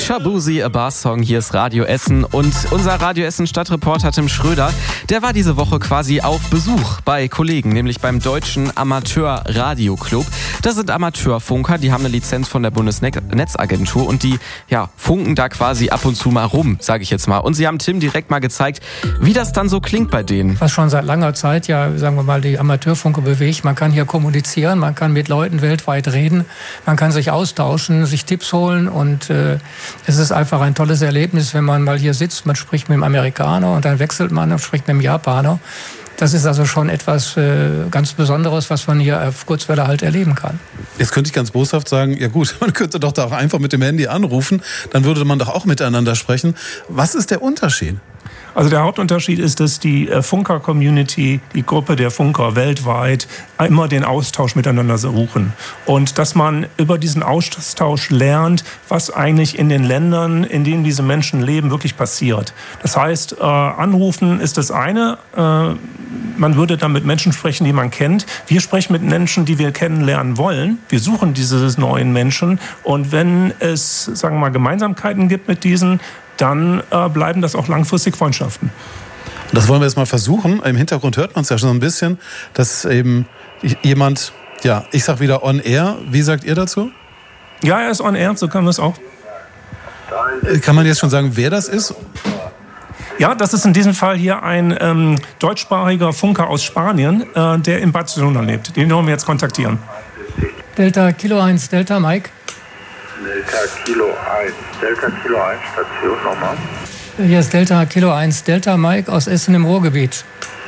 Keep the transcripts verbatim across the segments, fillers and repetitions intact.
Shabuzi, a Bar-Song, hier ist Radio Essen und unser Radio Essen Stadtreporter Tim Schröder, der war diese Woche quasi auf Besuch bei Kollegen, nämlich beim Deutschen Amateur-Radio-Club. Das sind Amateurfunker, die haben eine Lizenz von der Bundesnetzagentur und die ja, funken da quasi ab und zu mal rum, sage ich jetzt mal. Und sie haben Tim direkt mal gezeigt, wie das dann so klingt bei denen. Was schon seit langer Zeit, ja, sagen wir mal, die Amateurfunke bewegt. Man kann hier kommunizieren, man kann mit Leuten weltweit reden, man kann sich austauschen, sich Tipps holen und äh, es ist einfach ein tolles Erlebnis, wenn man mal hier sitzt, man spricht mit dem Amerikaner und dann wechselt man und spricht mit dem Japaner. Das ist also schon etwas äh, ganz Besonderes, was man hier auf Kurzwelle halt erleben kann. Jetzt könnte ich ganz boshaft sagen, ja gut, man könnte doch da auch einfach mit dem Handy anrufen, dann würde man doch auch miteinander sprechen. Was ist der Unterschied? Also der Hauptunterschied ist, dass die Funker-Community, die Gruppe der Funker weltweit, immer den Austausch miteinander suchen. Und dass man über diesen Austausch lernt, was eigentlich in den Ländern, in denen diese Menschen leben, wirklich passiert. Das heißt, äh, anrufen ist das eine. Äh, man würde dann mit Menschen sprechen, die man kennt. Wir sprechen mit Menschen, die wir kennenlernen wollen. Wir suchen diese neuen Menschen. Und wenn es, sagen wir mal, Gemeinsamkeiten gibt mit diesen, dann äh, bleiben das auch langfristig Freundschaften. Das wollen wir jetzt mal versuchen. Im Hintergrund hört man es ja schon so ein bisschen, dass eben jemand, ja, ich sag wieder on air. Wie sagt ihr dazu? Ja, er ist on air, so kann man es auch. Kann man jetzt schon sagen, wer das ist? Ja, das ist in diesem Fall hier ein ähm, deutschsprachiger Funker aus Spanien, äh, der in Barcelona lebt. Den wollen wir jetzt kontaktieren. Delta Kilo eins, Delta Mike. Delta Kilo eins, Delta Kilo eins, Station nochmal. Hier ist Delta Kilo eins, Delta Mike aus Essen im Ruhrgebiet.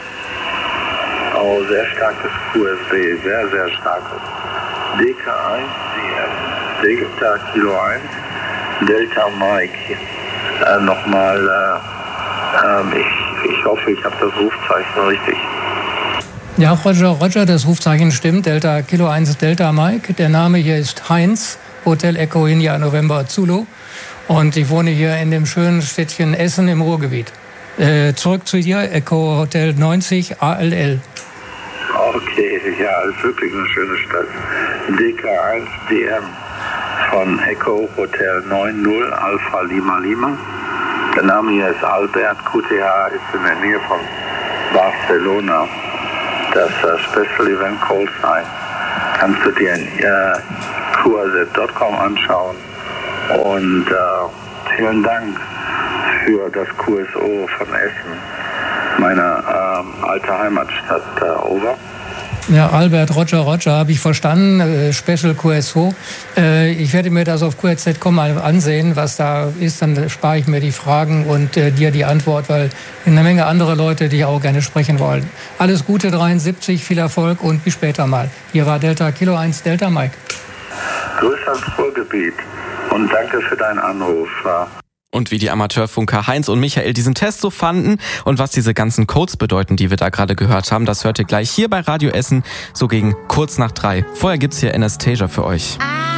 Oh, sehr starkes Q S B, sehr, sehr starkes. D K eins, D M, Delta Kilo eins, Delta Mike. Äh, nochmal, äh, ähm, ich, ich hoffe, ich habe das Rufzeichen richtig. Ja, Roger, Roger, das Rufzeichen stimmt. Delta Kilo eins, Delta Mike. Der Name hier ist Heinz. Hotel Echo India November Zulu. Und ich wohne hier in dem schönen Städtchen Essen im Ruhrgebiet. Äh, zurück zu dir, Echo Hotel neunzig A L L. Okay, ja, ist wirklich eine schöne Stadt. D K eins D M von Echo Hotel neunzig Alpha Lima Lima. Der Name hier ist Albert. Q T H ist in der Nähe von Barcelona. Das uh, Special Event Call Sign kannst du dir in uh, Q A Z Punkt com anschauen. Und uh, vielen Dank für das Q S O von Essen, meine uh, alte Heimatstadt. Uh, over. Ja, Albert, Roger, Roger, habe ich verstanden. Äh, Special Q S O. Äh, ich werde mir das auf Q R Z Punkt com mal ansehen, was da ist. Dann spare ich mir die Fragen und äh, dir die Antwort, weil eine Menge andere Leute, die auch gerne sprechen wollen. Alles Gute, dreiundsiebzig, viel Erfolg und bis später mal. Hier war Delta Kilo eins, Delta Mike. Grüße ans Ruhrgebiet und danke für deinen Anruf. Und wie die Amateurfunker Heinz und Michael diesen Test so fanden und was diese ganzen Codes bedeuten, die wir da gerade gehört haben, das hört ihr gleich hier bei Radio Essen, so gegen kurz nach drei. Vorher gibt's hier Anastasia für euch.